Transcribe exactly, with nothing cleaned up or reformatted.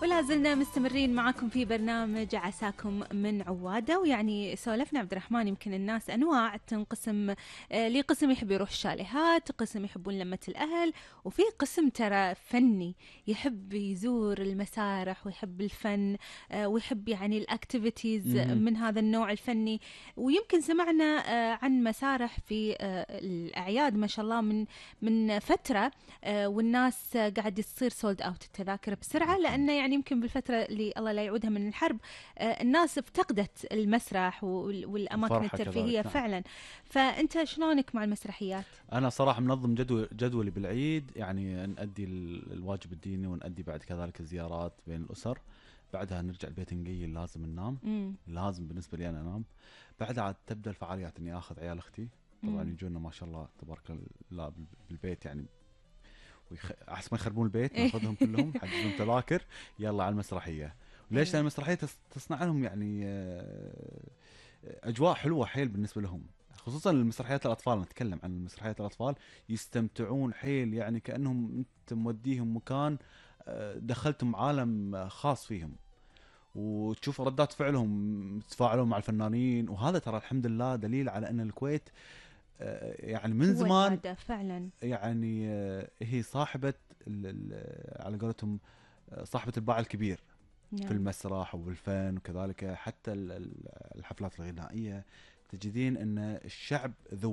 ولا زلنا مستمرين معكم في برنامج عساكم من عوادة. ويعني سولفنا عبد الرحمن، يمكن الناس أنواع تنقسم، آه لي قسم يحب يروح الشاليهات، قسم يحبون لمة الأهل، وفي قسم ترى فني يحب يزور المسارح ويحب الفن، آه ويحب يعني الأكتيفيتيز مهم. من هذا النوع الفني. ويمكن سمعنا آه عن مسارح في آه الأعياد ما شاء الله من من فترة، آه والناس آه قاعد يصير سولد أوت التذاكر بسرعة، لأنه يعني يمكن بالفترة اللي الله لا يعودها من الحرب آه، الناس افتقدت المسرح وال- والأماكن الفرحة الترفيهية كذلك، نعم. فعلا. فأنت شلونك مع المسرحيات؟ أنا صراحة منظم جدول جدولي بالعيد، يعني نأدي ال- الواجب الديني، ونأدي بعد كذلك الزيارات بين الأسر. بعدها نرجع البيت نقيل، لازم ننام. مم. لازم بالنسبة لي أنا أنام. بعدها عاد تبدأ الفعاليات، إني آخذ عيال أختي. طبعا مم. يجونا ما شاء الله تبارك الله بال- بالبيت يعني. ويخ... أحسن ما يخربون البيت إيه. ناخذهم كلهم، حجزهم تذاكر، يلا على المسرحية. ليش؟ لأن أيوة. المسرحية تص- تصنع لهم يعني آه، اجواء حلوه حيل بالنسبه لهم. خصوصا المسرحيات الاطفال، نتكلم عن المسرحيات الاطفال، يستمتعون حيل، يعني كانهم انت موديهم مكان، آه، دخلتهم عالم آه، خاص فيهم. وتشوف ردات فعلهم، تفاعلهم مع الفنانين. وهذا ترى الحمد لله دليل على ان الكويت آه، يعني من زمان، ولادة فعلا. يعني آه، هي صاحبه ال- ال- على قولتهم آه، صاحبه الباع الكبير في نعم. المسرح وبالفن، وكذلك حتى ال- ال- الحفلات الغنائية. تجدين أن الشعب ذو